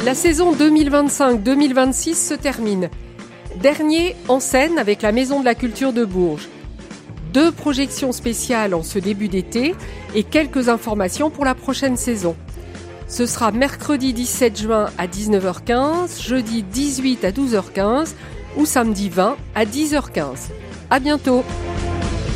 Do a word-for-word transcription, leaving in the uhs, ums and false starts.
La saison deux mille vingt-cinq deux mille vingt-six se termine. Dernier en scène avec la Maison de la Culture de Bourges. Deux projections spéciales en ce début d'été et quelques informations pour la prochaine saison. Ce sera mercredi dix-sept juin à dix-neuf heures quinze, jeudi dix-huit à douze heures quinze ou samedi vingt à dix heures quinze. À bientôt!